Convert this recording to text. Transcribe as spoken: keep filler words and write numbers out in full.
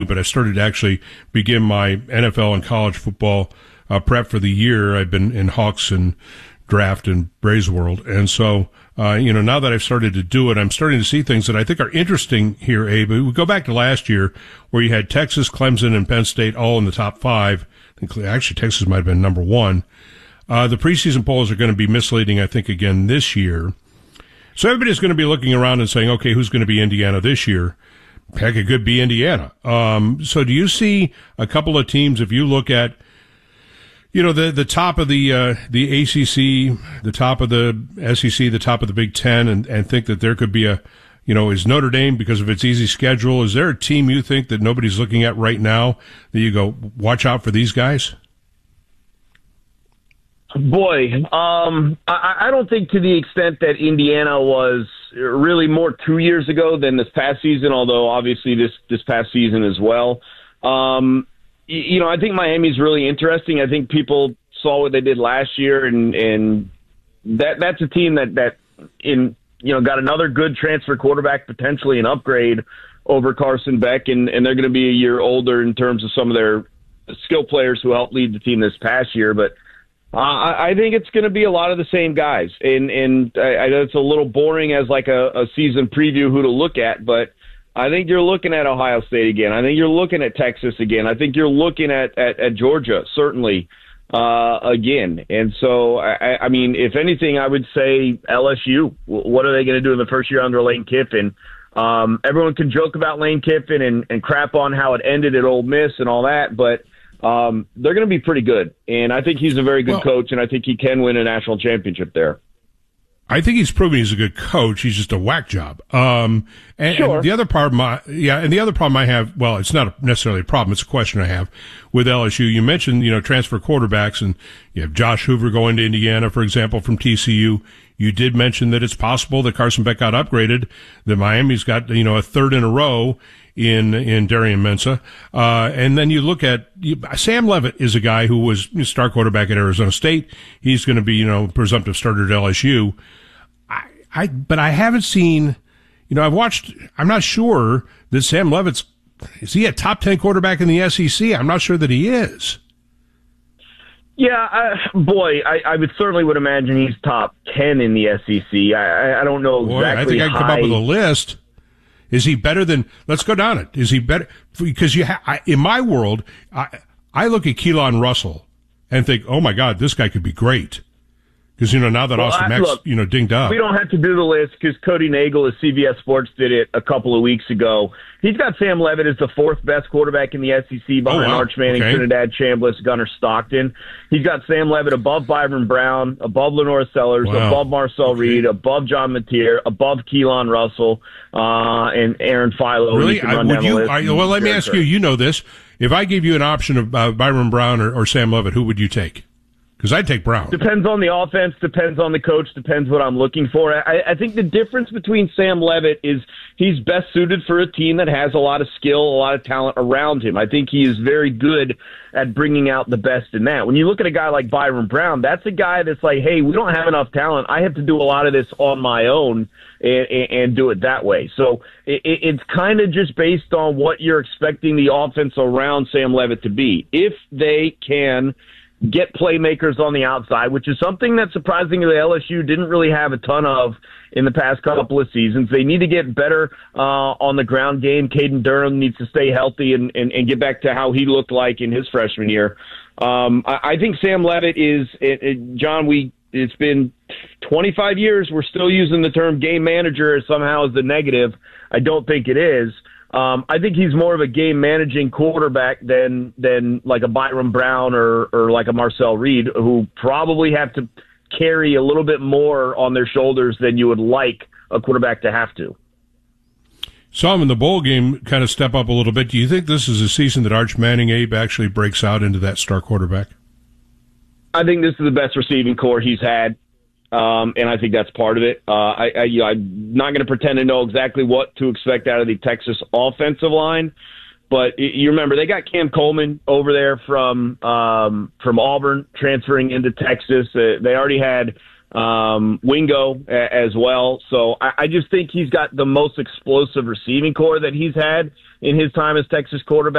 but I started to actually begin my N F L and college football uh, prep for the year. I've been in Hawks and Draft and Braves World. And so, uh, you know, now that I've started to do it, I'm starting to see things that I think are interesting here, Abe. We go back to last year where you had Texas, Clemson, and Penn State all in the top five. Actually, Texas might have been number one. Uh, the preseason polls are going to be misleading, I think, again this year. So everybody's going to be looking around and saying, okay, who's going to be Indiana this year? Heck, it could be Indiana. Um, so do you see a couple of teams, if you look at, you know, the, the top of the, uh, the A C C, the top of the S E C, the top of the Big Ten, and, and think that there could be a, you know, is Notre Dame, because of its easy schedule, is there a team you think that nobody's looking at right now that you go, watch out for these guys? Boy, um, I, I don't think to the extent that Indiana was really more two years ago than this past season, although obviously this, this past season as well. Um, you, you know, I think Miami's really interesting. I think people saw what they did last year, and, and that that's a team that, that in – you know, got another good transfer quarterback, potentially an upgrade over Carson Beck, and, and they're going to be a year older in terms of some of their skill players who helped lead the team this past year. But uh, I, I think it's going to be a lot of the same guys. And, and I, I know it's a little boring as like a, a season preview who to look at, but I think you're looking at Ohio State again. I think you're looking at Texas again. I think you're looking at, at, at Georgia, certainly. Uh, again. And so, I, I mean, if anything, I would say L S U. What are they going to do in the first year under Lane Kiffin? Um, everyone can joke about Lane Kiffin and, and crap on how it ended at Ole Miss and all that, but um, they're going to be pretty good. And I think he's a very good well, coach, and I think he can win a national championship there. I think he's proven he's a good coach. He's just a whack job. Um, and, sure. and the other part, of my yeah, and the other problem I have, well, it's not necessarily a problem. It's a question I have with L S U. You mentioned, you know, transfer quarterbacks, and you have Josh Hoover going to Indiana, for example, from T C U. You did mention that it's possible that Carson Beck got upgraded, that Miami's got, you know, a third in a row in, in Darian Mensah. Uh, and then you look at, you, Sam Leavitt is a guy who was star quarterback at Arizona State. He's going to be, you know, presumptive starter at L S U. I, I, but I haven't seen, you know, I've watched, I'm not sure that Sam Leavitt's, is he a top ten quarterback in the S E C? I'm not sure that he is. Yeah, uh, boy, I, I would certainly would imagine he's top ten in the S E C. I, I don't know exactly. Boy, I think I can come high. up with a list. Is he better than? Let's go down it. Is he better? Because you, ha, I, in my world, I, I look at Keelan Russell and think, oh my God, this guy could be great. Because, you know, now that well, Austin Mack's, you know, dinged up. We don't have to do the list because Cody Nagel of C B S Sports did it a couple of weeks ago. He's got Sam Leavitt as the fourth best quarterback in the S E C behind oh, wow. Arch Manning, okay. Trinidad Chambliss, Gunnar Stockton. He's got Sam Leavitt above Byron Brown, above Lenore Sellers, wow. above Marcel okay. Reed, above John Mateer, above Keelan Russell, uh, and Aaron Philo. Really? I, would you, I, well, let me ask you, you know this. If I gave you an option of uh, Byron Brown or, or Sam Leavitt, who would you take? Because I'd take Brown. Depends on the offense, depends on the coach, depends what I'm looking for. I, I think the difference between Sam Leavitt is he's best suited for a team that has a lot of skill, a lot of talent around him. I think he is very good at bringing out the best in that. When you look at a guy like Byron Brown, that's a guy that's like, hey, we don't have enough talent. I have to do a lot of this on my own and, and, and do it that way. So it, it's kind of just based on what you're expecting the offense around Sam Leavitt to be. If they can get playmakers on the outside, which is something that surprisingly L S U didn't really have a ton of in the past couple of seasons. They need to get better uh, on the ground game. Caden Durham needs to stay healthy and, and, and get back to how he looked like in his freshman year. Um, I, I think Sam Leavitt is, it, it, John, we it's been twenty-five years. We're still using the term game manager as somehow as the negative. I don't think it is. Um, I think he's more of a game managing quarterback than than like a Byron Brown or, or like a Marcel Reed, who probably have to carry a little bit more on their shoulders than you would like a quarterback to have to. Saw him in the bowl game kind of step up a little bit. Do you think this is a season that Arch Manning, Abe, actually breaks out into that star quarterback? I think this is the best receiving core he's had. Um, and I think that's part of it. Uh, I, I, you know, I'm not going to pretend to know exactly what to expect out of the Texas offensive line, but it, you remember they got Cam Coleman over there from um, from Auburn transferring into Texas. Uh, they already had um, Wingo a, as well. So I, I just think he's got the most explosive receiving core that he's had in his time as Texas quarterback.